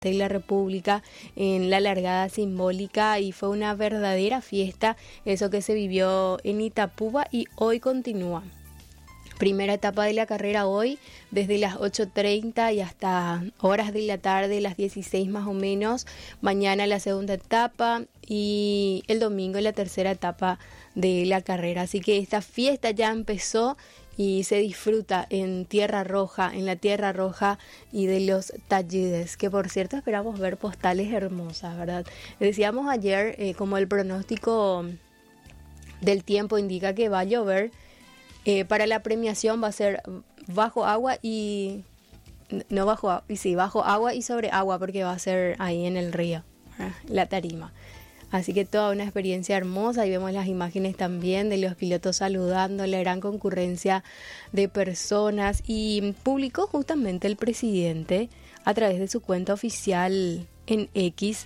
de la República en la largada simbólica y fue una verdadera fiesta eso que se vivió en Itapúa y hoy continúa. Primera etapa de la carrera hoy, desde las 8:30 y hasta horas de la tarde, las 16 más o menos. Mañana la segunda etapa y el domingo la tercera etapa de la carrera. Así que esta fiesta ya empezó y se disfruta en Tierra Roja, en la Tierra Roja y de los Talleres, que por cierto esperamos ver postales hermosas, ¿verdad? Decíamos ayer, como el pronóstico del tiempo indica que va a llover, para la premiación va a ser bajo agua y no bajo agua, y sí, bajo agua y sobre agua, porque va a ser ahí en el río, ¿verdad? La tarima. Así que toda una experiencia hermosa y vemos las imágenes también de los pilotos saludando, la gran concurrencia de personas y publicó justamente el presidente a través de su cuenta oficial en X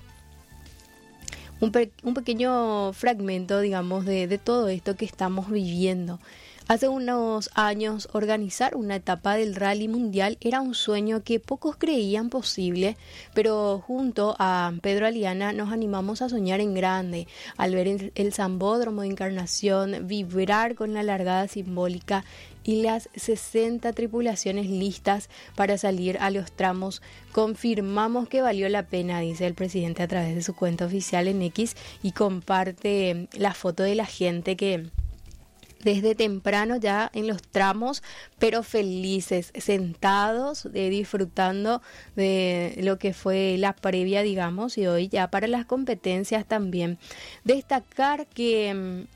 un pequeño fragmento, digamos, de todo esto que estamos viviendo. Hace unos años organizar una etapa del Rally Mundial era un sueño que pocos creían posible, pero junto a Pedro Aliana nos animamos a soñar en grande, al ver el Sambódromo de Encarnación vibrar con la largada simbólica y las 60 tripulaciones listas para salir a los tramos. Confirmamos que valió la pena, dice el presidente a través de su cuenta oficial en X y comparte la foto de la gente que desde temprano ya en los tramos, pero felices, sentados, disfrutando de lo que fue la previa, digamos, y hoy ya para las competencias también. Destacar que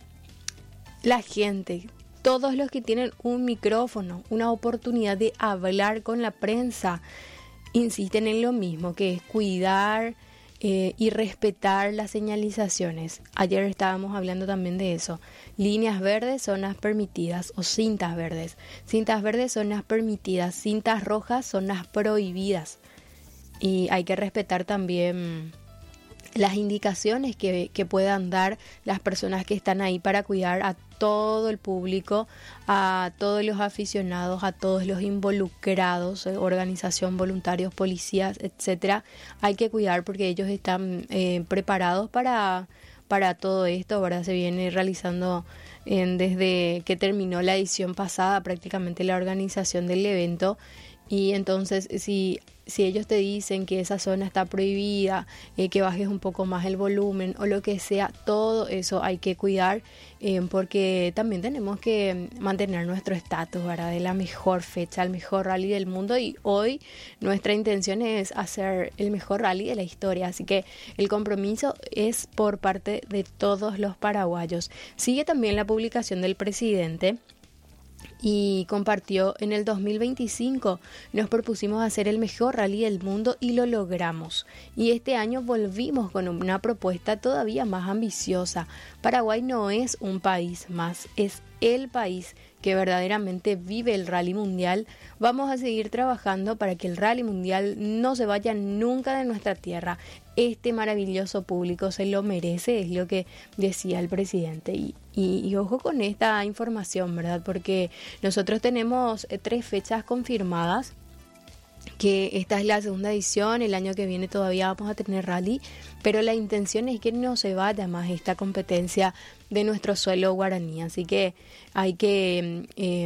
la gente, todos los que tienen un micrófono, una oportunidad de hablar con la prensa, insisten en lo mismo, que es cuidar y respetar las señalizaciones. Ayer estábamos hablando también de eso. Líneas verdes, zonas permitidas o cintas verdes. Cintas verdes, zonas permitidas. Cintas rojas, zonas prohibidas. Y hay que respetar también las indicaciones que puedan dar las personas que están ahí para cuidar a todo el público, a todos los aficionados, a todos los involucrados, organización, voluntarios, policías, etcétera. Hay que cuidar porque ellos están preparados para todo esto, ¿verdad? Se viene realizando desde que terminó la edición pasada prácticamente la organización del evento. Y entonces si ellos te dicen que esa zona está prohibida, que bajes un poco más el volumen o lo que sea, todo eso hay que cuidar porque también tenemos que mantener nuestro estatus, ¿verdad? De la mejor fecha, el mejor rally del mundo, y hoy nuestra intención es hacer el mejor rally de la historia, así que el compromiso es por parte de todos los paraguayos. Sigue también la publicación del presidente y compartió: en el 2025 nos propusimos hacer el mejor rally del mundo y lo logramos. Y este año volvimos con una propuesta todavía más ambiciosa. Paraguay no es un país más, es el país que verdaderamente vive el Rally Mundial. Vamos a seguir trabajando para que el Rally Mundial no se vaya nunca de nuestra tierra. Este maravilloso público se lo merece, es lo que decía el presidente. Y ojo con esta información, ¿verdad? Porque nosotros tenemos 3 fechas confirmadas, que esta es la segunda edición, el año que viene todavía vamos a tener rally, pero la intención es que no se vaya más esta competencia de nuestro suelo guaraní, así que hay que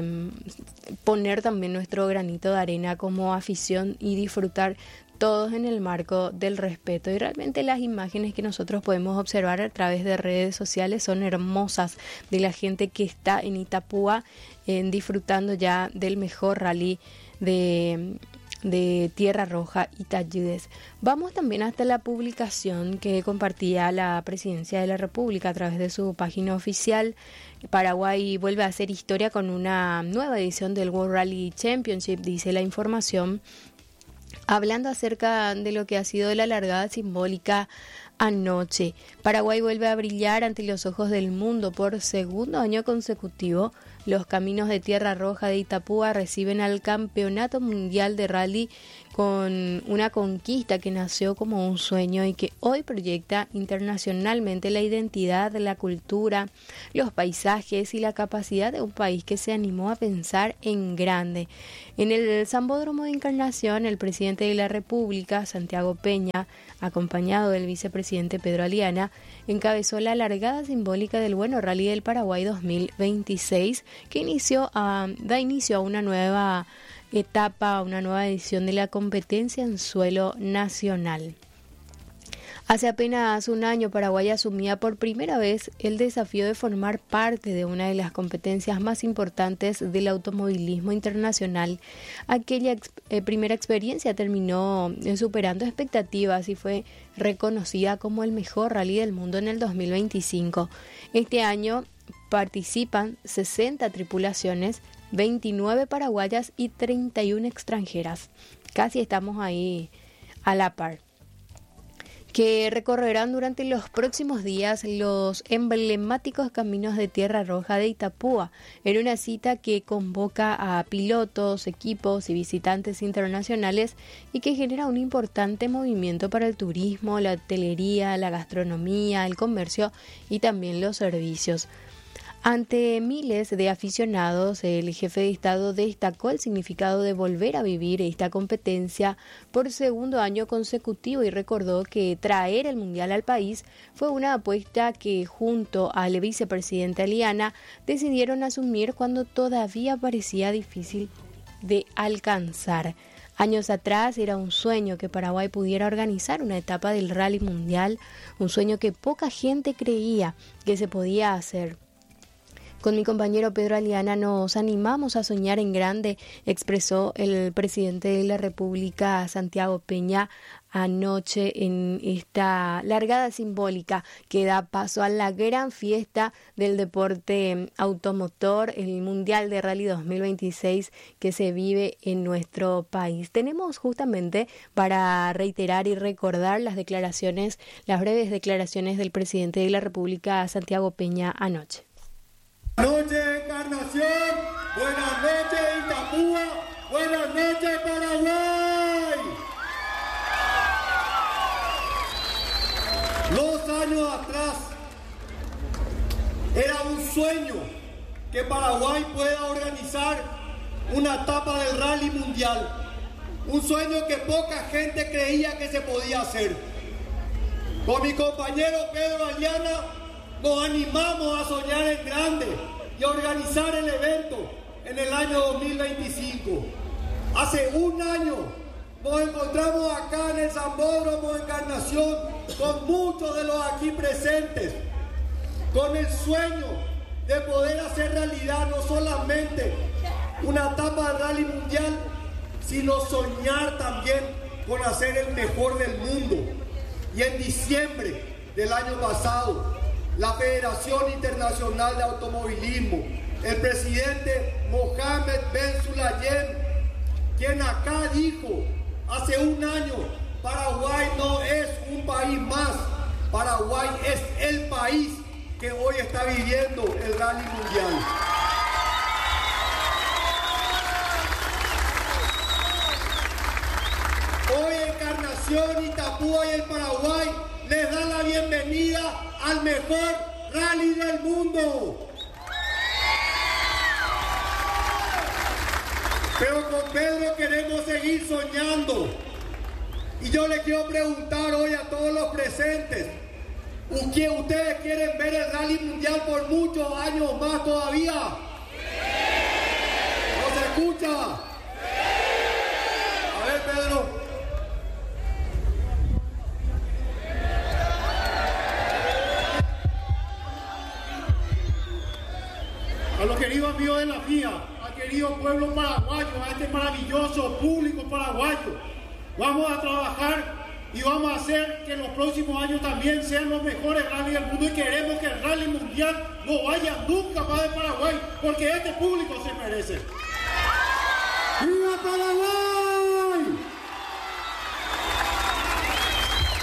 poner también nuestro granito de arena como afición y disfrutar todos en el marco del respeto. Y realmente las imágenes que nosotros podemos observar a través de redes sociales son hermosas, de la gente que está en Itapúa disfrutando ya del mejor rally de Tierra Roja y Talleres. Vamos también hasta la publicación que compartía la Presidencia de la República a través de su página oficial. Paraguay vuelve a hacer historia con una nueva edición del World Rally Championship, dice la información, hablando acerca de lo que ha sido la largada simbólica anoche. Paraguay vuelve a brillar ante los ojos del mundo por segundo año consecutivo. Los Caminos de Tierra Roja de Itapúa reciben al Campeonato Mundial de Rally con una conquista que nació como un sueño y que hoy proyecta internacionalmente la identidad, la cultura, los paisajes y la capacidad de un país que se animó a pensar en grande. En el Sambódromo de Encarnación, el presidente de la República, Santiago Peña, acompañado del vicepresidente Pedro Aliana, encabezó la largada simbólica del Bueno Rally del Paraguay 2026, que da inicio a una nueva etapa, una nueva edición de la competencia en suelo nacional. Hace apenas un año, Paraguay asumía por primera vez el desafío de formar parte de una de las competencias más importantes del automovilismo internacional. Aquella primera experiencia terminó superando expectativas y fue reconocida como el mejor rally del mundo en el 2025. Este año participan 60 tripulaciones, 29 paraguayas y 31 extranjeras. Casi estamos ahí a la par, que recorrerán durante los próximos días los emblemáticos Caminos de Tierra Roja de Itapúa, en una cita que convoca a pilotos, equipos y visitantes internacionales y que genera un importante movimiento para el turismo, la hotelería, la gastronomía, el comercio y también los servicios. Ante miles de aficionados, el jefe de Estado destacó el significado de volver a vivir esta competencia por segundo año consecutivo y recordó que traer el Mundial al país fue una apuesta que junto al vicepresidente Aliana decidieron asumir cuando todavía parecía difícil de alcanzar. Años atrás era un sueño que Paraguay pudiera organizar una etapa del Rally Mundial, un sueño que poca gente creía que se podía hacer. Con mi compañero Pedro Aliana nos animamos a soñar en grande, expresó el presidente de la República, Santiago Peña, anoche en esta largada simbólica que da paso a la gran fiesta del deporte automotor, el Mundial de Rally 2026 que se vive en nuestro país. Tenemos justamente para reiterar y recordar las breves declaraciones del presidente de la República, Santiago Peña, anoche. Buenas noches, Encarnación. Buenas noches, Itapúa. Buenas noches, Paraguay. Dos años atrás era un sueño que Paraguay pueda organizar una etapa del Rally Mundial. Un sueño que poca gente creía que se podía hacer. Con mi compañero Pedro Aliana nos animamos a soñar en grande y a organizar el evento en el año 2025. Hace un año nos encontramos acá en el Sambódromo de Encarnación con muchos de los aquí presentes, con el sueño de poder hacer realidad no solamente una etapa de Rally Mundial, sino soñar también con hacer el mejor del mundo. Y en diciembre del año pasado, la Federación Internacional de Automovilismo, el presidente Mohamed Ben Sulayem, quien acá dijo hace un año, Paraguay no es un país más, Paraguay es el país que hoy está viviendo el Rally Mundial. Hoy Encarnación, Itapúa y el Paraguay les da la bienvenida al mejor rally del mundo. Pero con Pedro queremos seguir soñando. Y yo le quiero preguntar hoy a todos los presentes, ¿ustedes quieren ver el Rally Mundial por muchos años más todavía? ¿No se escucha? A ver, Pedro. A los queridos amigos de la FIA, al querido pueblo paraguayo, a este maravilloso público paraguayo, vamos a trabajar y vamos a hacer que los próximos años también sean los mejores rally del mundo y queremos que el Rally Mundial no vaya nunca más de Paraguay, porque este público se merece. ¡Viva Paraguay!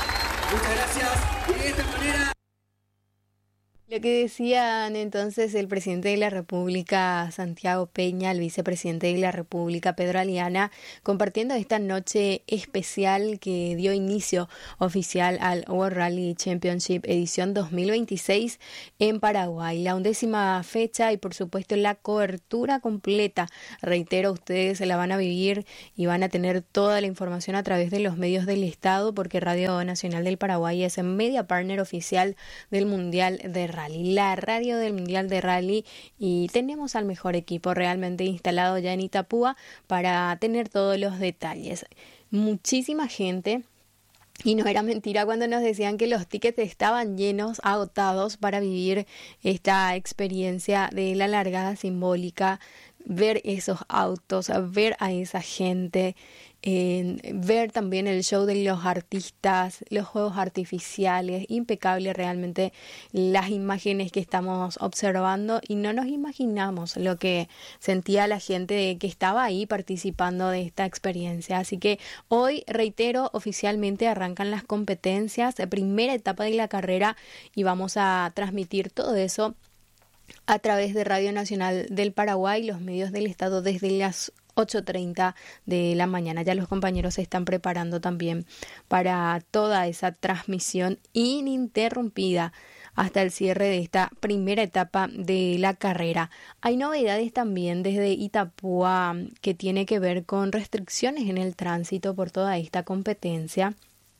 Muchas gracias. Y de esta manera... Lo que decían entonces el presidente de la República, Santiago Peña, el vicepresidente de la República, Pedro Aliana, compartiendo esta noche especial que dio inicio oficial al World Rally Championship edición 2026 en Paraguay. La 11ª fecha y por supuesto la cobertura completa. Reitero, ustedes se la van a vivir y van a tener toda la información a través de los medios del Estado porque Radio Nacional del Paraguay es media partner oficial del Mundial de Rally. La radio del Mundial de Rally y tenemos al mejor equipo realmente instalado ya en Itapúa para tener todos los detalles. Muchísima gente. Y no era mentira cuando nos decían que los tickets estaban llenos, agotados para vivir esta experiencia de la largada simbólica, ver esos autos, ver a esa gente, ver también el show de los artistas, los juegos artificiales, impecable realmente las imágenes que estamos observando y no nos imaginamos lo que sentía la gente que estaba ahí participando de esta experiencia. Así que hoy, reitero, oficialmente arrancan las competencias, primera etapa de la carrera y vamos a transmitir todo eso a través de Radio Nacional del Paraguay, los medios del Estado desde las 8:30 de la mañana. Ya los compañeros se están preparando también para toda esa transmisión ininterrumpida hasta el cierre de esta primera etapa de la carrera. Hay novedades también desde Itapúa que tiene que ver con restricciones en el tránsito por toda esta competencia.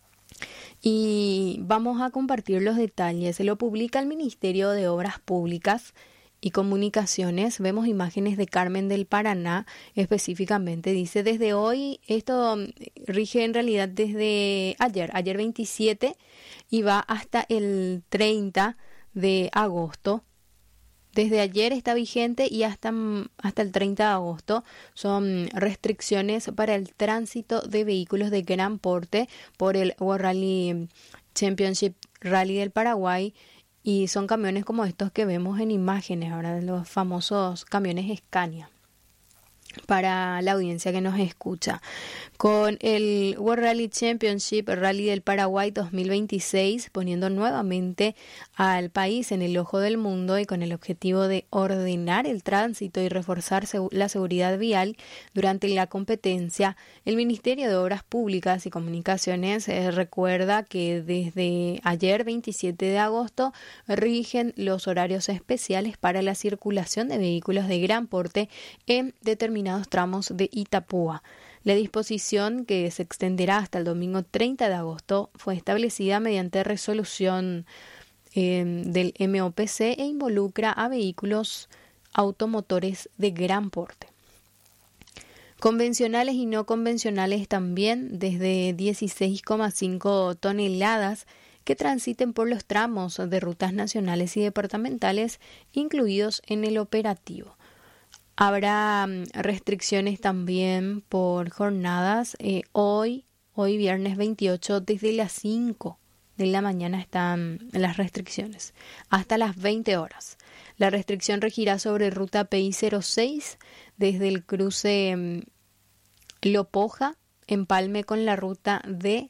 Y vamos a compartir los detalles. Se lo publica el Ministerio de Obras Públicas y Comunicaciones. Vemos imágenes de Carmen del Paraná, específicamente. Dice, desde hoy, esto rige en realidad desde ayer 27, y va hasta el 30 de agosto. Desde ayer está vigente y hasta el 30 de agosto son restricciones para el tránsito de vehículos de gran porte por el World Rally Championship Rally del Paraguay y son camiones como estos que vemos en imágenes ahora, de los famosos camiones Scania. Para la audiencia que nos escucha, con el World Rally Championship Rally del Paraguay 2026 poniendo nuevamente al país en el ojo del mundo y con el objetivo de ordenar el tránsito y reforzar la seguridad vial durante la competencia, el Ministerio de Obras Públicas y Comunicaciones recuerda que desde ayer 27 de agosto rigen los horarios especiales para la circulación de vehículos de gran porte en determinados tramos de Itapúa. La disposición, que se extenderá hasta el domingo 30 de agosto, fue establecida mediante resolución del MOPC e involucra a vehículos automotores de gran porte. Convencionales y no convencionales también, desde 16,5 toneladas que transiten por los tramos de rutas nacionales y departamentales incluidos en el operativo. Habrá restricciones también por jornadas. Hoy viernes 28, desde las 5 de la mañana están las restricciones, hasta las 20 horas. La restricción regirá sobre ruta PI 06, desde el cruce Lopoja, empalme con la ruta D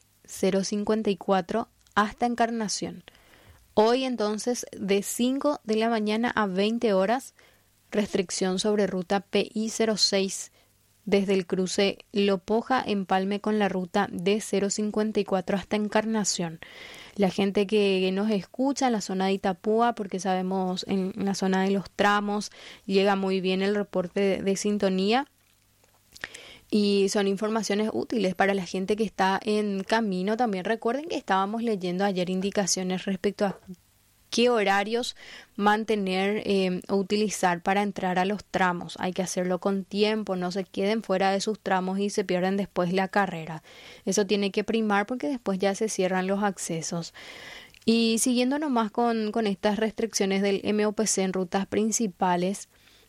054 hasta Encarnación. Hoy entonces, de 5 de la mañana a 20 horas, restricción sobre ruta PI 06 desde el cruce Lopoja, empalme con la ruta D054 hasta Encarnación. La gente que nos escucha en la zona de Itapúa, porque sabemos en la zona de los tramos llega muy bien el reporte de sintonía y son informaciones útiles para la gente que está en camino. También recuerden que estábamos leyendo ayer indicaciones respecto a qué horarios mantener o utilizar para entrar a los tramos. Hay que hacerlo con tiempo, no se queden fuera de sus tramos y se pierden después la carrera. Eso tiene que primar porque después ya se cierran los accesos. Y siguiendo nomás con estas restricciones del MOPC en rutas principales,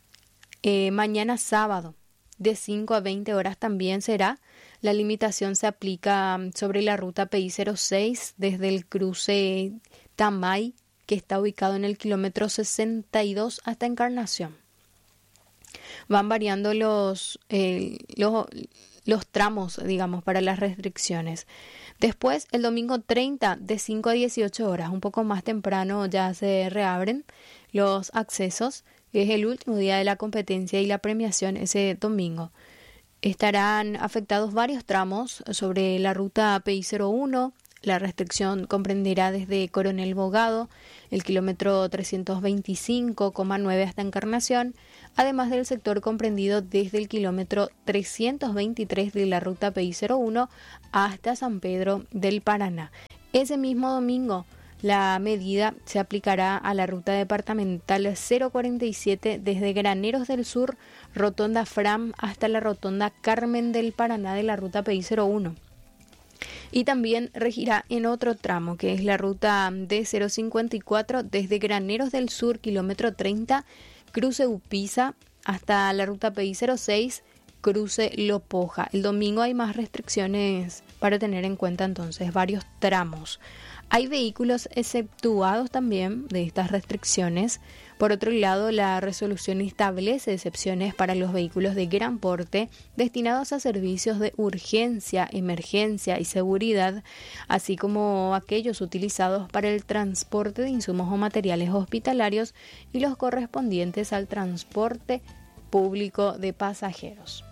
mañana sábado de 5 a 20 horas también será. La limitación se aplica sobre la ruta PI 06 desde el cruce Tamay, que está ubicado en el kilómetro 62 hasta Encarnación. Van variando los tramos, digamos, para las restricciones. Después, el domingo 30, de 5 a 18 horas, un poco más temprano, ya se reabren los accesos. Es el último día de la competencia y la premiación ese domingo. Estarán afectados varios tramos sobre la ruta PI01. La restricción comprenderá desde Coronel Bogado, el kilómetro 325,9 hasta Encarnación, además del sector comprendido desde el kilómetro 323 de la ruta PI01 hasta San Pedro del Paraná. Ese mismo domingo, la medida se aplicará a la ruta departamental 047 desde Graneros del Sur, Rotonda Fram, hasta la Rotonda Carmen del Paraná de la ruta PI01. Y también regirá en otro tramo, que es la ruta D054 desde Graneros del Sur, kilómetro 30, cruce Upiza, hasta la ruta PI06, cruce Lopoja. El domingo hay más restricciones para tener en cuenta entonces varios tramos. Hay vehículos exceptuados también de estas restricciones. Por otro lado, la resolución establece excepciones para los vehículos de gran porte destinados a servicios de urgencia, emergencia y seguridad, así como aquellos utilizados para el transporte de insumos o materiales hospitalarios y los correspondientes al transporte público de pasajeros.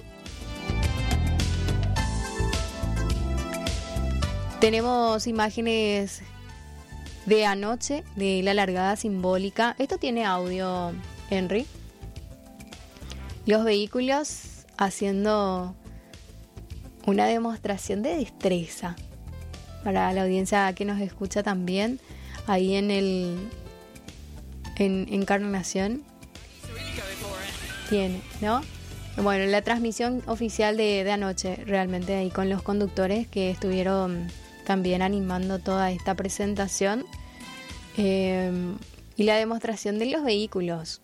Tenemos imágenes de anoche de la largada simbólica. Esto tiene audio, Henry. Los vehículos haciendo una demostración de destreza para la audiencia que nos escucha también ahí en Encarnación. Tiene, ¿no? Bueno, la transmisión oficial de anoche, realmente ahí con los conductores que estuvieron también animando toda esta presentación, y la demostración de los vehículos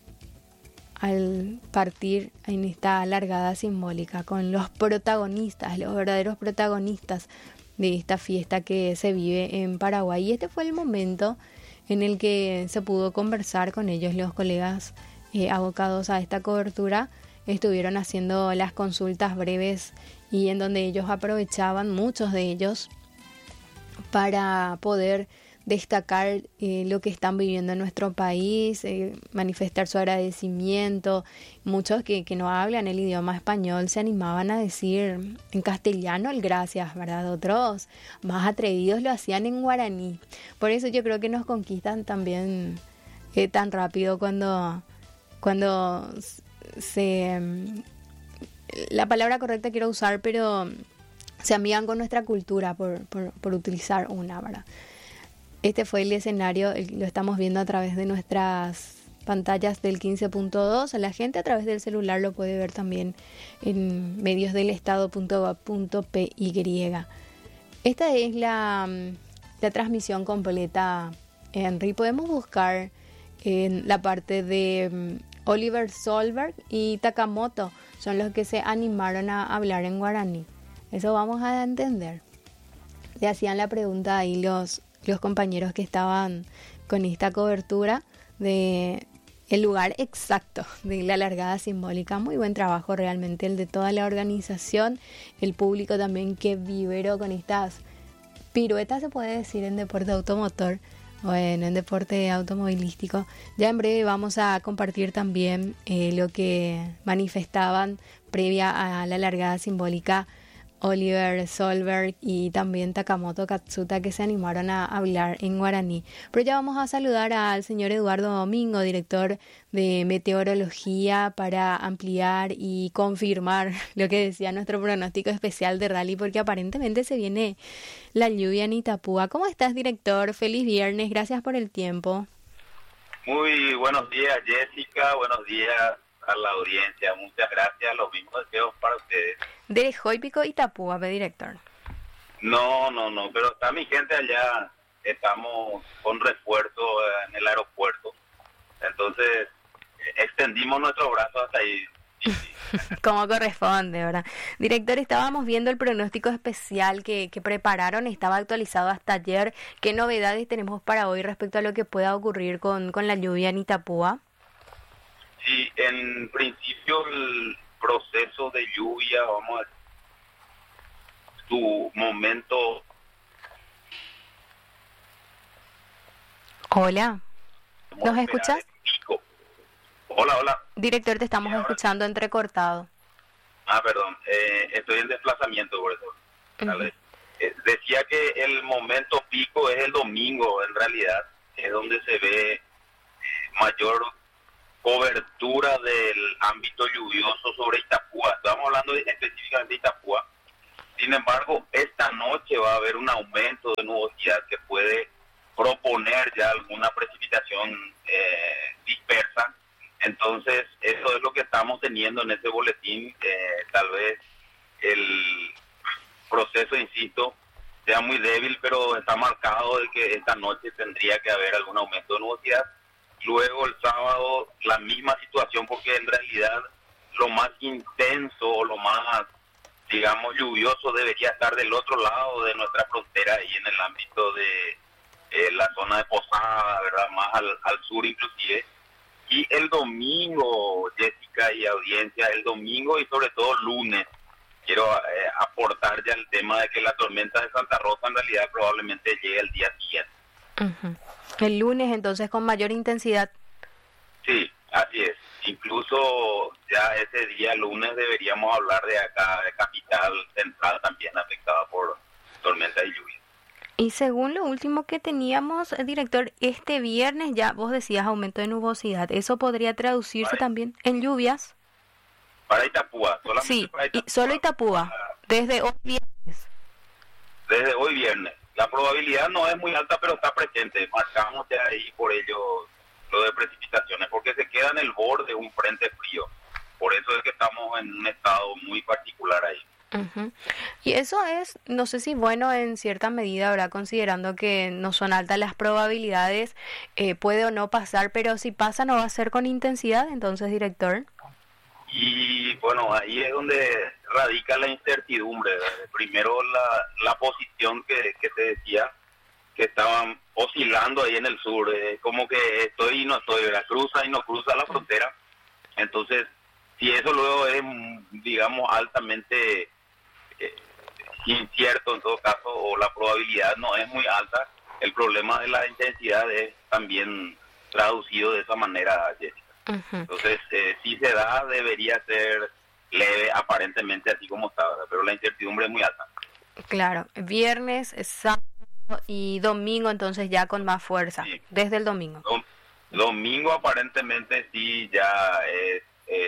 al partir en esta largada simbólica con los protagonistas, los verdaderos protagonistas de esta fiesta que se vive en Paraguay. Y este fue el momento en el que se pudo conversar con ellos. Los colegas abocados a esta cobertura estuvieron haciendo las consultas breves y en donde ellos aprovechaban, muchos de ellos, para poder destacar lo que están viviendo en nuestro país, manifestar su agradecimiento. Muchos que no hablan el idioma español se animaban a decir en castellano el gracias, ¿verdad? Otros más atrevidos lo hacían en guaraní. Por eso yo creo que nos conquistan también tan rápido cuando la palabra correcta quiero usar, pero se amigan con nuestra cultura por utilizar una, ¿verdad? Este fue el escenario, lo estamos viendo a través de nuestras pantallas del 15.2. La gente a través del celular lo puede ver también en mediosdelestado.gov.py. Esta es la transmisión completa, Henry. Podemos buscar en la parte de Oliver Solberg y Takamoto, son los que se animaron a hablar en guaraní. Eso vamos a entender. Le hacían la pregunta ahí los compañeros que estaban con esta cobertura de el lugar exacto de la largada simbólica. Muy buen trabajo realmente el de toda la organización, el público también que vibró con estas piruetas, se puede decir, en deporte automotor, bueno, en deporte automovilístico. Ya en breve vamos a compartir también lo que manifestaban previa a la largada simbólica Oliver Solberg y también Takamoto Katsuta, que se animaron a hablar en guaraní. Pero ya vamos a saludar al señor Eduardo Domingo, director de meteorología, para ampliar y confirmar lo que decía nuestro pronóstico especial de rally, porque aparentemente se viene la lluvia en Itapúa. ¿Cómo estás, director? Feliz viernes, gracias por el tiempo. Muy buenos días, Jessica, buenos días a la audiencia, muchas gracias, los mismos deseos para ustedes. De Joypico, Itapúa, director. No, pero está mi gente allá, estamos con refuerzo en el aeropuerto, entonces extendimos nuestro brazo hasta ahí. Como corresponde, ¿verdad? Director, estábamos viendo el pronóstico especial que prepararon, estaba actualizado hasta ayer. ¿Qué novedades tenemos para hoy respecto a lo que pueda ocurrir con la lluvia en Itapúa? Sí, en principio proceso de lluvia, vamos a decir, tu momento. Hola, ¿nos escuchas? Pico. Hola. Director, te estamos escuchando entrecortado. Perdón, estoy en desplazamiento por eso. Decía que el momento pico es el domingo, en realidad, es donde se ve mayor cobertura del ámbito lluvioso sobre Itapúa. Estamos hablando específicamente de Itapúa. Sin embargo, esta noche va a haber un aumento de nubosidad que puede proponer ya alguna precipitación dispersa. Entonces, eso es lo que estamos teniendo en este boletín. Tal vez el proceso, insisto, sea muy débil, pero está marcado de que esta noche tendría que haber algún aumento de nubosidad. Luego el sábado la misma situación, porque en realidad lo más intenso o lo más, digamos, lluvioso debería estar del otro lado de nuestra frontera y en el ámbito de la zona de Posada, ¿verdad? Más al sur inclusive. Y el domingo, Jessica y audiencia, el domingo y sobre todo lunes, quiero aportar ya el tema de que la tormenta de Santa Rosa en realidad probablemente llegue el día siguiente. Uh-huh. El lunes entonces con mayor intensidad. Sí, así es. Incluso ya ese día lunes deberíamos hablar de acá, de Capital Central también afectada por tormenta y lluvia. Y según lo último que teníamos, director, este viernes ya vos decías aumento de nubosidad. ¿Eso podría traducirse también en lluvias? Para Itapúa, solamente sí, para Itapúa. Solo Itapúa, desde hoy viernes. Desde hoy viernes. La probabilidad no es muy alta, pero está presente. Marcamos de ahí por ello lo de precipitaciones, porque se queda en el borde de un frente frío. Por eso es que estamos en un estado muy particular ahí. Uh-huh. Y eso es, no sé si bueno en cierta medida, ¿verdad? Considerando que no son altas las probabilidades, puede o no pasar, pero si pasa no va a ser con intensidad, entonces, director. Y bueno, ahí es donde radica la incertidumbre. Primero la posición que te decía, que estaban oscilando ahí en el sur, como que estoy y no estoy, ¿verdad? Cruza y no cruza la frontera. Entonces, si eso luego es, digamos, altamente incierto en todo caso, o la probabilidad no es muy alta, el problema de la intensidad es también traducido de esa manera, Jessica. Uh-huh. Entonces, si se da, debería ser leve, aparentemente así como está, ¿verdad? Pero la incertidumbre es muy alta. Claro, viernes, sábado y domingo, entonces ya con más fuerza, sí. Desde el domingo. Domingo aparentemente sí, ya es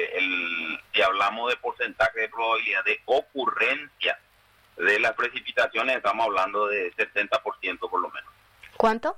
si hablamos de porcentaje de probabilidad de ocurrencia de las precipitaciones, estamos hablando de 70% por lo menos. ¿Cuánto?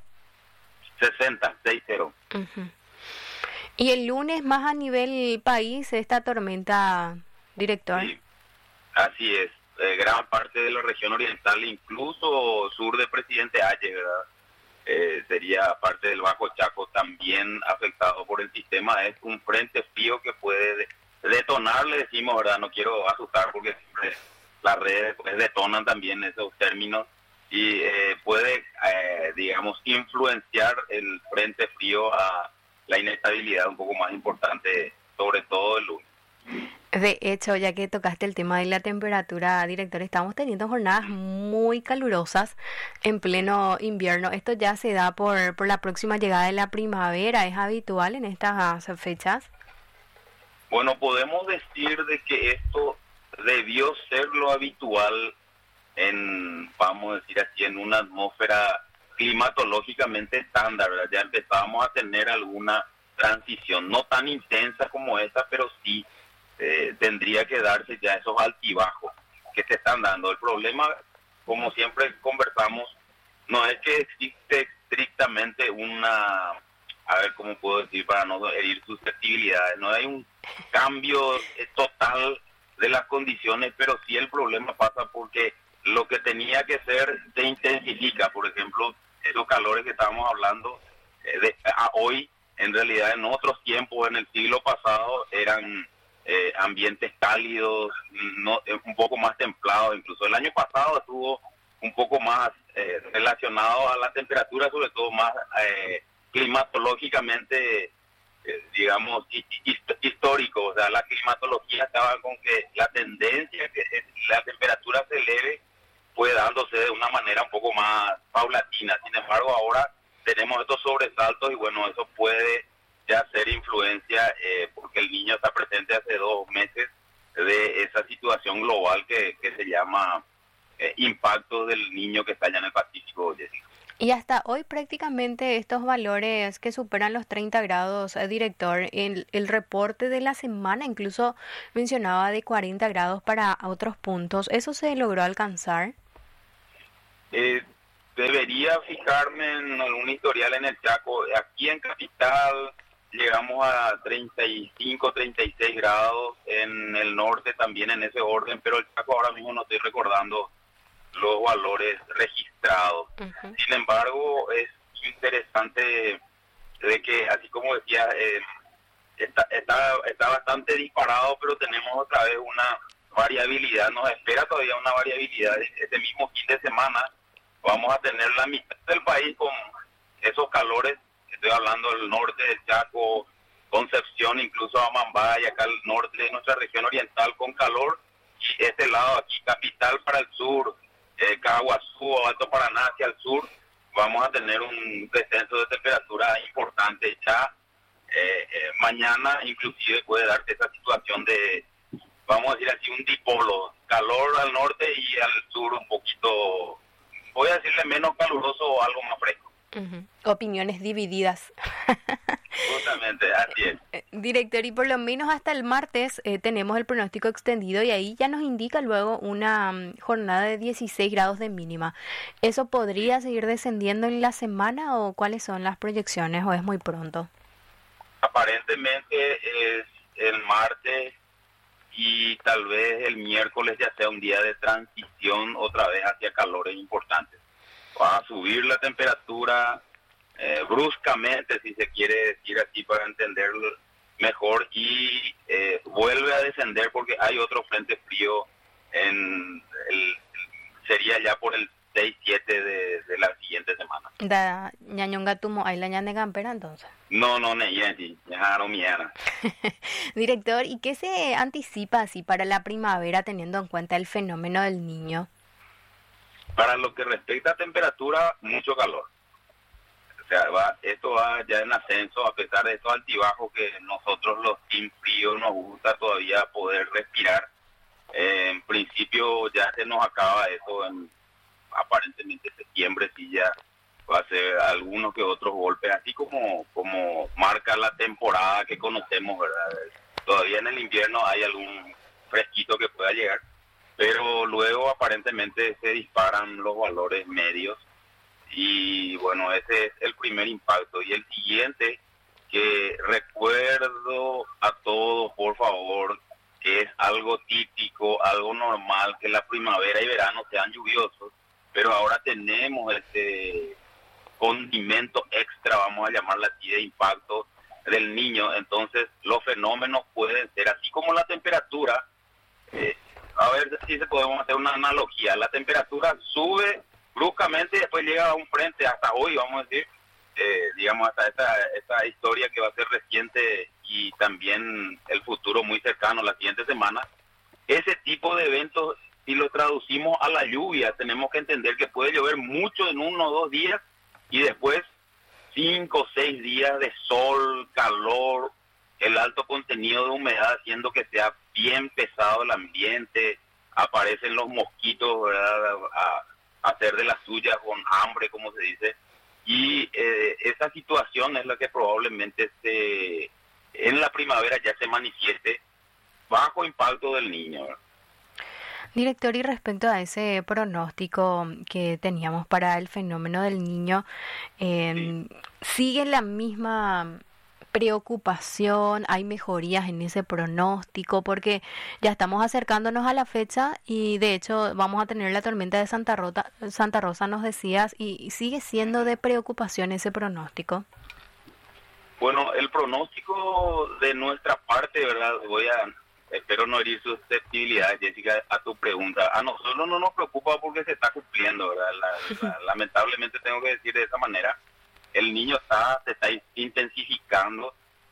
60. Uh-huh. Y el lunes más a nivel país, esta tormenta, director. Sí, así es. Gran parte de la región oriental, incluso sur de Presidente Halle, ¿verdad? Sería parte del Bajo Chaco también afectado por el sistema. Es un frente frío que puede detonar, le decimos, ¿verdad? No quiero asustar porque siempre las redes pues detonan también esos términos y puede, digamos, influenciar el frente frío a la inestabilidad un poco más importante, sobre todo el lunes. De hecho, ya que tocaste el tema de la temperatura, director, estamos teniendo jornadas muy calurosas en pleno invierno. ¿Esto ya se da por la próxima llegada de la primavera? ¿Es habitual en estas fechas? Bueno, podemos decir de que esto debió ser lo habitual en, vamos a decir así, en una atmósfera climatológicamente estándar, ¿verdad? Ya empezábamos a tener alguna transición, no tan intensa como esta, pero sí tendría que darse ya esos altibajos que se están dando. El problema, como siempre conversamos, no es que existe estrictamente una, a ver cómo puedo decir para no herir susceptibilidades, no hay un cambio total de las condiciones, pero sí el problema pasa porque lo que tenía que ser se intensifica. Por ejemplo, esos calores que estábamos hablando a hoy, en realidad en otros tiempos, en el siglo pasado, eran ambientes cálidos, un poco más templados. Incluso el año pasado estuvo un poco más relacionado a la temperatura, sobre todo más climatológicamente digamos, histórico. O sea, la climatología estaba con que la tendencia que la temperatura se eleve fue dándose de una manera un poco más paulatina. Sin embargo, ahora tenemos estos sobresaltos y bueno, eso puede ya ser influencia porque el niño está presente hace 2 meses de esa situación global que se llama impacto del niño que está allá en el Pacífico, Jessica. Y hasta hoy prácticamente estos valores que superan los 30 grados, director, el reporte de la semana incluso mencionaba de 40 grados para otros puntos. ¿Eso se logró alcanzar? Debería fijarme en algún historial en el Chaco. Aquí en Capital llegamos a 35, 36 grados, en el norte también en ese orden, pero el Chaco ahora mismo no estoy recordando los valores registrados. Uh-huh. Sin embargo, es interesante de que, así como decía, está bastante disparado, pero tenemos otra vez una variabilidad, nos espera todavía una variabilidad. Este mismo fin de semana vamos a tener la mitad del país con esos calores. Estoy hablando del norte del Chaco, Concepción, incluso Amambá y acá al norte de nuestra región oriental con calor, y este lado aquí, Capital para el sur, Caguazú o Alto Paraná hacia el sur, vamos a tener un descenso de temperatura importante. Ya mañana inclusive puede darse esa situación de, vamos a decir así, un dipolo, calor al norte y al sur un poquito, voy a decirle menos caluroso o algo más fresco. Uh-huh. Opiniones divididas. Justamente, así es. Director, y por lo menos hasta el martes tenemos el pronóstico extendido y ahí ya nos indica luego una jornada de 16 grados de mínima. ¿Eso podría seguir descendiendo en la semana o cuáles son las proyecciones o es muy pronto? Aparentemente es el martes y tal vez el miércoles ya sea un día de transición otra vez hacia calores importantes. Va a subir la temperatura bruscamente, si se quiere decir así para entenderlo mejor, y vuelve a descender porque hay otro frente frío sería ya por el 6-7 de la siguiente semana. ¿Da ñañonga tumo ahí la ñane gampera entonces? No, ya no miera. Director, ¿y qué se anticipa así para la primavera teniendo en cuenta el fenómeno del Niño? Para lo que respecta a temperatura, mucho calor. O sea, esto va ya en ascenso, a pesar de estos altibajos que nosotros los team fríos nos gusta todavía poder respirar. En principio ya se nos acaba eso, aparentemente septiembre sí ya va a ser algunos que otros golpes, así como marca la temporada que conocemos, ¿verdad? Todavía en el invierno hay algún fresquito que pueda llegar, pero luego aparentemente se disparan los valores medios y bueno, ese es el primer impacto. Y el siguiente, que recuerdo a todos, por favor, que es algo típico, algo normal, que la primavera y verano sean lluviosos, pero ahora tenemos este condimento extra, vamos a llamarlo así, de impacto del Niño. Entonces los fenómenos pueden ser, así como la temperatura, a ver si se podemos hacer una analogía. La temperatura sube bruscamente y después llega a un frente, hasta hoy, vamos a decir, digamos, hasta esta historia que va a ser reciente y también el futuro muy cercano, la siguiente semana. Ese tipo de eventos, si lo traducimos a la lluvia, tenemos que entender que puede llover mucho en 1 o 2 días y después 5 o 6 días de sol, calor, el alto contenido de humedad haciendo que sea bien pesado el ambiente, aparecen los mosquitos, ¿verdad?, a hacer de las suyas con hambre, como se dice, y esa situación es la que probablemente en la primavera ya se manifieste bajo impacto del Niño, ¿verdad? Director, y respecto a ese pronóstico que teníamos para el fenómeno del Niño, Sí. ¿sigue la misma preocupación? ¿Hay mejorías en ese pronóstico? Porque ya estamos acercándonos a la fecha y de hecho vamos a tener la tormenta de Santa Rosa, nos decías, y sigue siendo de preocupación ese pronóstico. Bueno, el pronóstico de nuestra parte, ¿verdad? Espero no herir susceptibilidad, Jessica, a tu pregunta. A nosotros no nos preocupa porque se está cumpliendo, ¿verdad? Lamentablemente tengo que decir de esa manera. El Niño se está intensificando,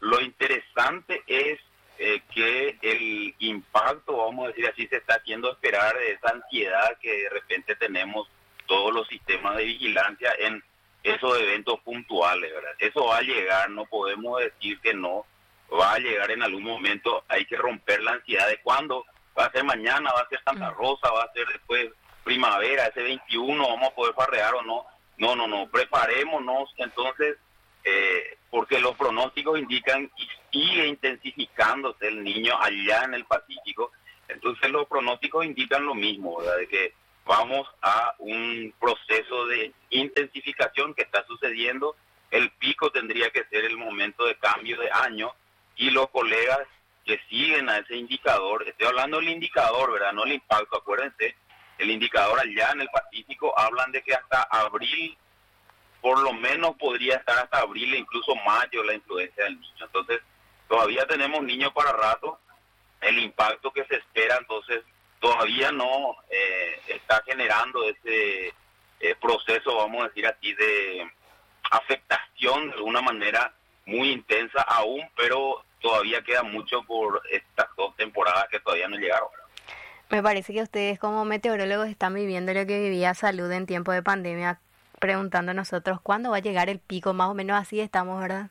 lo interesante es que el impacto, vamos a decir así, se está haciendo esperar de esa ansiedad que de repente tenemos todos los sistemas de vigilancia en esos eventos puntuales, ¿verdad? Eso va a llegar, no podemos decir que no, va a llegar en algún momento, hay que romper la ansiedad de cuándo, va a ser mañana, va a ser Santa Rosa, va a ser después primavera, ese 21, vamos a poder farrear o no. No, preparémonos entonces, porque los pronósticos indican y sigue intensificándose el niño allá en el Pacífico, entonces los pronósticos indican lo mismo, ¿verdad? De que vamos a un proceso de intensificación que está sucediendo, el pico tendría que ser el momento de cambio de año, y los colegas que siguen a ese indicador, estoy hablando del indicador, ¿verdad? No el impacto, acuérdense, el indicador allá en el Pacífico hablan de que hasta abril, por lo menos podría estar hasta abril e incluso mayo la influencia del niño. Entonces, todavía tenemos niños para rato, el impacto que se espera, entonces, todavía no está generando ese proceso, vamos a decir así, de afectación de alguna manera muy intensa aún, pero todavía queda mucho por estas 2 temporadas que todavía no llegaron. Me parece que ustedes como meteorólogos están viviendo lo que vivía Salud en tiempo de pandemia, preguntando a nosotros cuándo va a llegar el pico, más o menos así estamos, ¿verdad?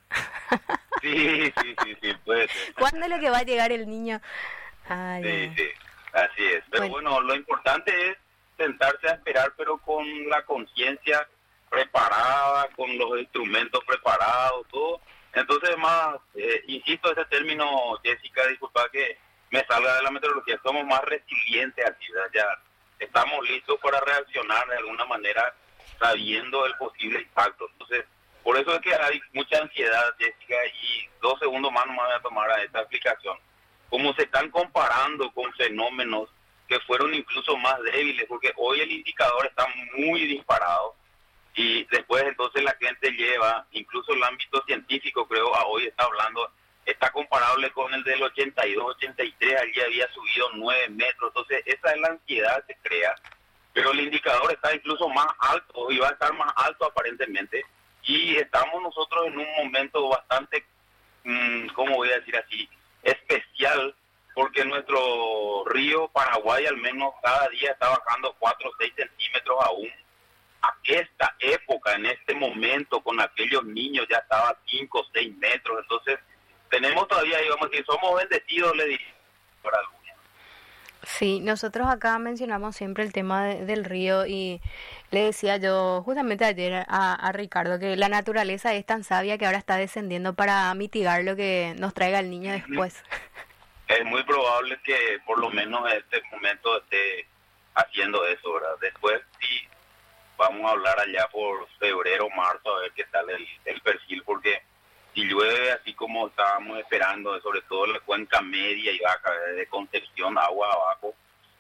Sí, puede ser. ¿Cuándo es lo que va a llegar el niño? Sí, así es. Pero bueno, lo importante es sentarse a esperar, pero con la conciencia preparada, con los instrumentos preparados, todo. Entonces, más, insisto, ese término, Jessica, disculpa que me salga de la meteorología, somos más resilientes aquí, ¿verdad? Ya estamos listos para reaccionar de alguna manera sabiendo el posible impacto. Entonces, por eso es que hay mucha ansiedad, Jessica, y 2 segundos más no me voy a tomar a esta explicación. Como se están comparando con fenómenos que fueron incluso más débiles, porque hoy el indicador está muy disparado, y después entonces la gente lleva, incluso el ámbito científico creo a hoy está hablando, está comparable con el del 82, 83, allí había subido 9 metros, entonces esa es la ansiedad que se crea, pero el indicador está incluso más alto y va a estar más alto aparentemente, y estamos nosotros en un momento bastante, ¿cómo voy a decir así?, especial, porque nuestro río Paraguay al menos cada día está bajando 4 o 6 centímetros aún. A esta época, en este momento, con aquellos niños ya estaba 5 o 6 metros, entonces tenemos todavía, digamos que somos bendecidos, le diría, por algunos. Sí, nosotros acá mencionamos siempre el tema del río y le decía yo justamente ayer a Ricardo que la naturaleza es tan sabia que ahora está descendiendo para mitigar lo que nos traiga el niño después. Es muy probable que por lo menos en este momento esté haciendo eso, ¿verdad? Después sí vamos a hablar allá por febrero, marzo, a ver qué tal el perfil, porque si llueve así como estábamos esperando, sobre todo en la cuenca media y baja, de Concepción, agua abajo,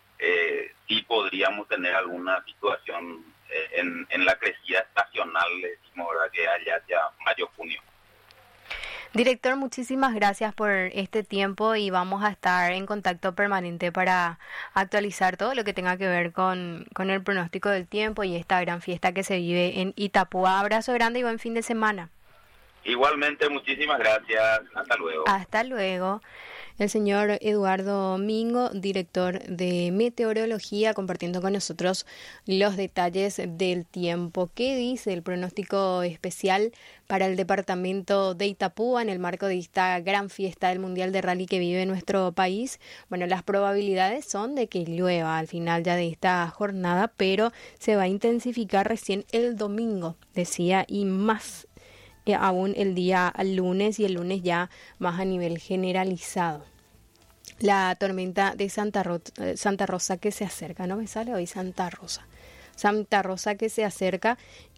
sí podríamos tener alguna situación en la crecida estacional, le decimos, ¿verdad? Que allá ya mayo, junio. Director, muchísimas gracias por este tiempo y vamos a estar en contacto permanente para actualizar todo lo que tenga que ver con el pronóstico del tiempo y esta gran fiesta que se vive en Itapúa. Abrazo grande y buen fin de semana. Igualmente, muchísimas gracias. Hasta luego. Hasta luego. El señor Eduardo Mingo, director de meteorología, compartiendo con nosotros los detalles del tiempo. ¿Qué dice el pronóstico especial para el departamento de Itapúa en el marco de esta gran fiesta del Mundial de Rally que vive nuestro país? Bueno, las probabilidades son de que llueva al final ya de esta jornada, pero se va a intensificar recién el domingo, decía, y más aún el día lunes, y el lunes ya más a nivel generalizado. La tormenta de Santa Rosa que se acerca, no me sale hoy Santa Rosa que se acerca,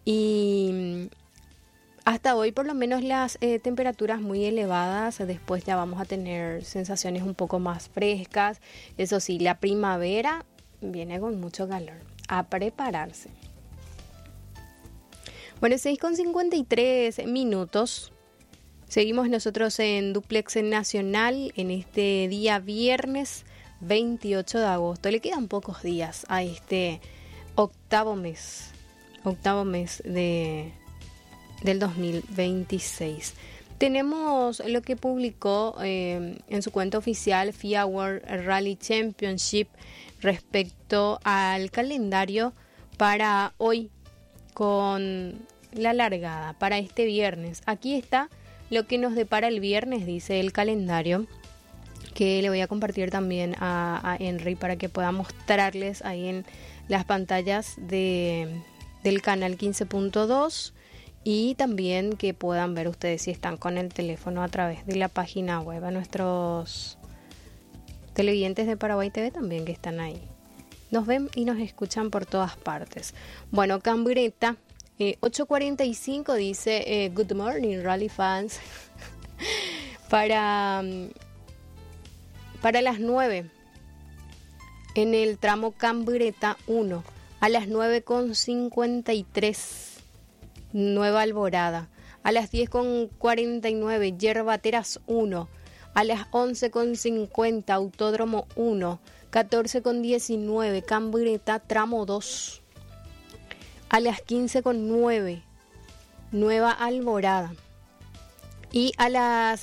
y hasta hoy por lo menos las temperaturas muy elevadas. Después ya vamos a tener sensaciones un poco más frescas. Eso sí, la primavera viene con mucho calor, a prepararse. Bueno, 6:53. Seguimos nosotros en Duplex Nacional en este día viernes 28 de agosto. Le quedan pocos días a este octavo mes del 2026. Tenemos lo que publicó en su cuenta oficial FIA World Rally Championship respecto al calendario para hoy con la largada, para este viernes. Aquí está lo que nos depara el viernes, dice el calendario, que le voy a compartir también a Henry para que pueda mostrarles ahí en las pantallas del canal 15.2 y también que puedan ver ustedes si están con el teléfono a través de la página web, a nuestros televidentes de Paraguay TV también que están ahí. Nos ven y nos escuchan por todas partes. Bueno, Cambreta, 8:45 dice Good morning Rally fans. para las 9 en el tramo Cambreta 1 a las 9:53 Nueva Alborada, a las 10:49 Yerbateras 1, a las 11:50 Autódromo 1, 14:19 Cambreta tramo 2, a las 15:09 Nueva Alborada y a las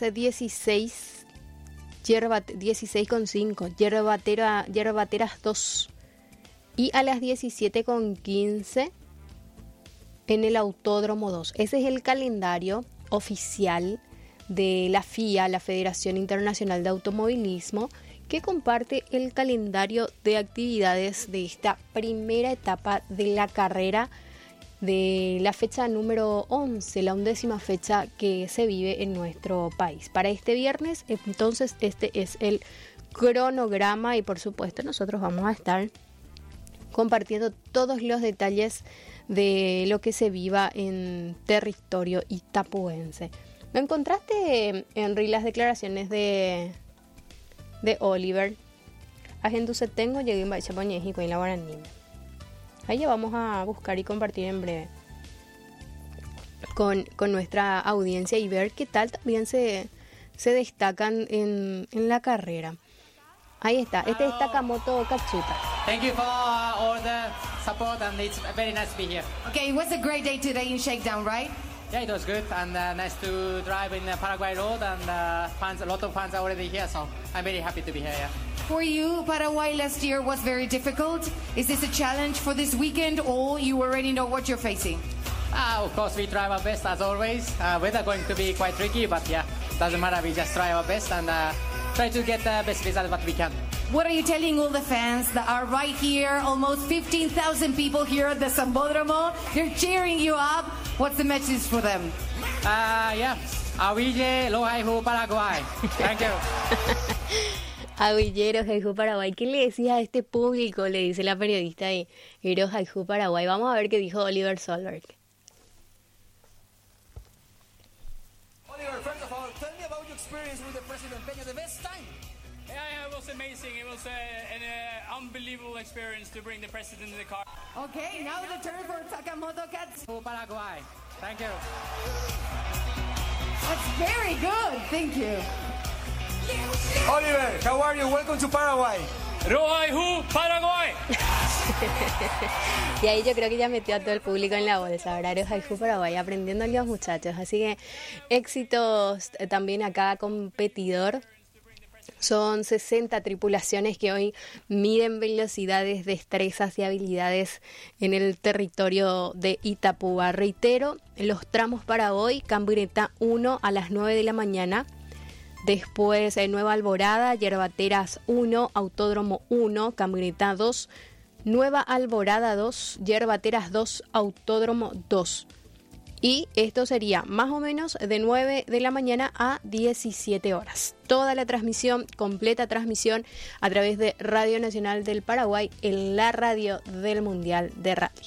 16:5 Yerbateras 2 y a las 17:15 en el Autódromo 2. Ese es el calendario oficial de la FIA, la Federación Internacional de Automovilismo, que comparte el calendario de actividades de esta primera etapa de la carrera de la fecha número 11, la 11ª fecha que se vive en nuestro país. Para este viernes, entonces, este es el cronograma y por supuesto nosotros vamos a estar compartiendo todos los detalles de lo que se viva en territorio itapuense. ¿No encontraste, Henry, las declaraciones de Oliver? Agente se tengo, llegué en Baixa México y la Guaraní. Ahí ya vamos a buscar y compartir en breve con nuestra audiencia y ver qué tal también se destacan en la carrera. Ahí está, este es Takamoto Katsuta. Thank you for all the support and it's very nice to be here. Okay, it was a great day today in Shakedown, right? Yeah, it was good and nice to drive in Paraguay Road and a lot of fans are already here, so I'm very happy to be here. Yeah. For you, Paraguay last year was very difficult. Is this a challenge for this weekend or you already know what you're facing? Of course, we try our best as always. Weather going to be quite tricky, but yeah, doesn't matter. We just try our best and try to get the best result what we can. What are you telling all the fans that are right here? Almost 15,000 people here at the Sambódromo. They're cheering you up. What's the message for them? Yeah. Aville, Loaihu, Paraguay. Thank you. Avilleros, Haihu, Paraguay. ¿Qué le decías a este público? Le dice la periodista ahí. Heros, Haihu, Paraguay. Vamos a ver qué dijo Oliver Solberg. Oliver, first of all, tell me about your experience with the President Peña, the best time. Yeah, it was amazing. It was an unbelievable experience to bring the president in the car. Okay, now the turn for Takamoto Katsuta. Paraguay. Thank you. That's very good. Thank you. Oliver, how are you? Welcome to Paraguay. Roaihu, Paraguay. Y ahí yo creo que ya metió a todo el público en la bolsa, ¿verdad? Roaihu, Paraguay, aprendiendo a los muchachos. Así que éxitos también a cada competidor. Son 60 tripulaciones que hoy miden velocidades, destrezas y habilidades en el territorio de Itapúa. Reitero, los tramos para hoy: Cambreta 1 a las 9 de la mañana. Después Nueva Alborada, Yerbateras 1, Autódromo 1, Cambreta 2, Nueva Alborada 2, Yerbateras 2, Autódromo 2. Y esto sería más o menos de 9 de la mañana a 17 horas. Toda la transmisión, completa transmisión a través de Radio Nacional del Paraguay, en la radio del Mundial de Rally.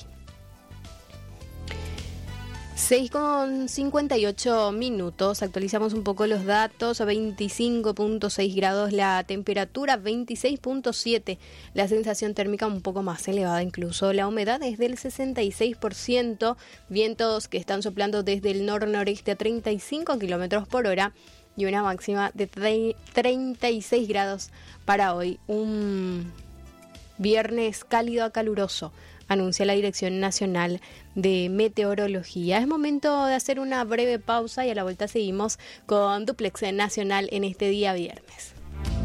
6:58 minutos, actualizamos un poco los datos. 25.6 grados la temperatura, 26.7 la sensación térmica, un poco más elevada incluso. La humedad es del 66%, vientos que están soplando desde el nor-noreste a 35 kilómetros por hora y una máxima de 36 grados para hoy. Un viernes cálido a caluroso anuncia la Dirección Nacional de Meteorología. Es momento de hacer una breve pausa y a la vuelta seguimos con Duplex Nacional en este día viernes.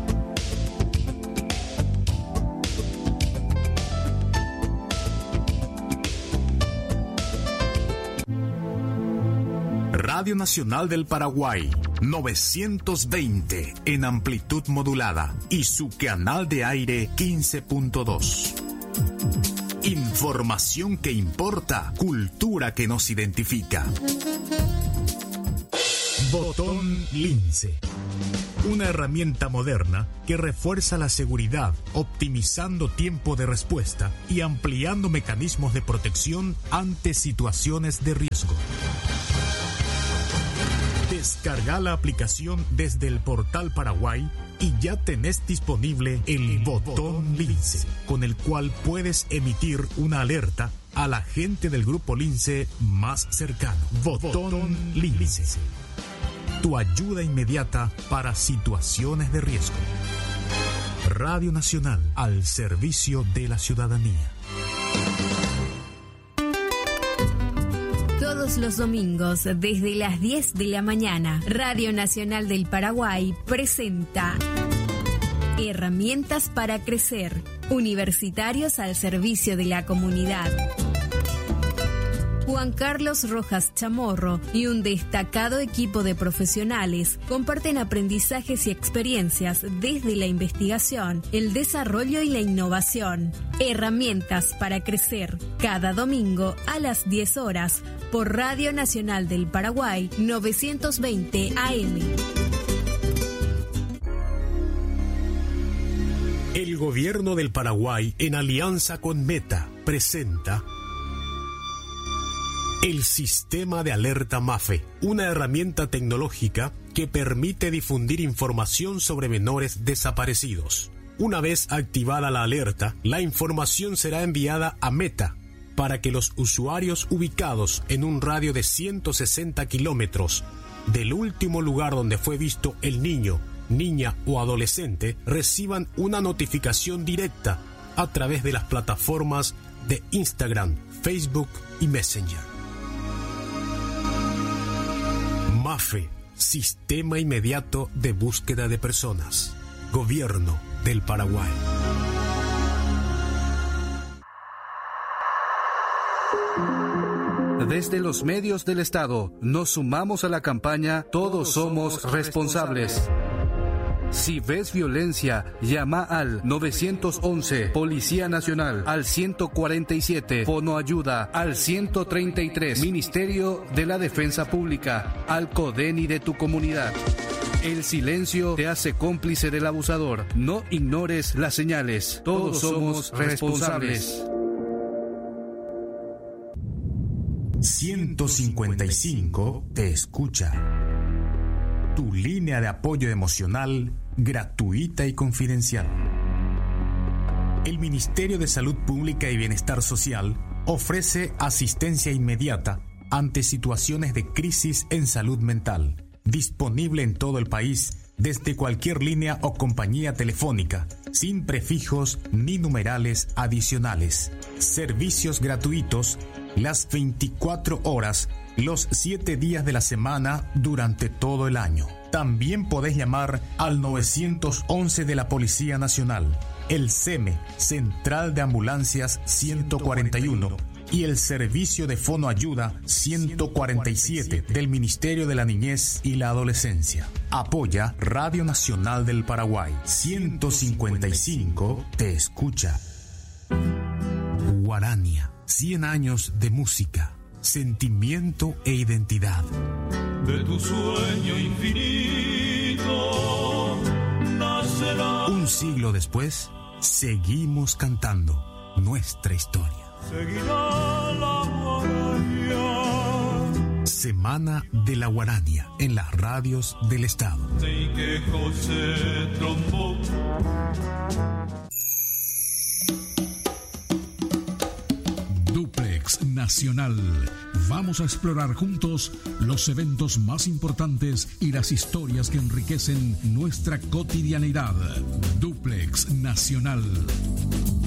Radio Nacional del Paraguay, 920 en amplitud modulada y su canal de aire 15.2. Información que importa, cultura que nos identifica. Botón Lince. Una herramienta moderna que refuerza la seguridad, optimizando tiempo de respuesta y ampliando mecanismos de protección ante situaciones de riesgo. Descarga la aplicación desde el portal Paraguay y ya tenés disponible el botón Lince, con el cual puedes emitir una alerta a la gente del grupo Lince más cercano. Botón Lince. Tu ayuda inmediata para situaciones de riesgo. Radio Nacional al servicio de la ciudadanía. Todos los domingos, desde las 10 de la mañana, Radio Nacional del Paraguay presenta Herramientas para Crecer, universitarios al servicio de la comunidad. Juan Carlos Rojas Chamorro y un destacado equipo de profesionales comparten aprendizajes y experiencias desde la investigación, el desarrollo y la innovación. Herramientas para Crecer, cada domingo a las 10 horas por Radio Nacional del Paraguay 920 AM. El gobierno del Paraguay, en alianza con Meta, presenta el Sistema de Alerta MAFE, una herramienta tecnológica que permite difundir información sobre menores desaparecidos. Una vez activada la alerta, la información será enviada a Meta para que los usuarios ubicados en un radio de 160 kilómetros del último lugar donde fue visto el niño, niña o adolescente reciban una notificación directa a través de las plataformas de Instagram, Facebook y Messenger. MAFE, Sistema Inmediato de Búsqueda de Personas. Gobierno del Paraguay. Desde los medios del Estado, nos sumamos a la campaña Todos somos responsables. Si ves violencia, llama al 911, Policía Nacional, al 147, Fono Ayuda, al 133, Ministerio de la Defensa Pública, al CODENI de tu comunidad. El silencio te hace cómplice del abusador. No ignores las señales. Todos somos responsables. 155 te escucha. Tu línea de apoyo emocional gratuita y confidencial. El Ministerio de Salud Pública y Bienestar Social ofrece asistencia inmediata ante situaciones de crisis en salud mental, disponible en todo el país desde cualquier línea o compañía telefónica, sin prefijos ni numerales adicionales. Servicios gratuitos las 24 horas, los 7 días de la semana durante todo el año. También podés llamar al 911 de la Policía Nacional, el CEME, Central de Ambulancias 141, y el Servicio de Fono Ayuda 147 del Ministerio de la Niñez y la Adolescencia. Apoya Radio Nacional del Paraguay. 155 te escucha. Guarania, 100 años de música, sentimiento e identidad. De tu sueño infinito nacerá. Un siglo después, seguimos cantando nuestra historia. Seguirá la guarania. Semana de la Guarania en las radios del Estado. De que José trombó. Duplex Nacional. Vamos a explorar juntos los eventos más importantes y las historias que enriquecen nuestra cotidianidad. Duplex Nacional.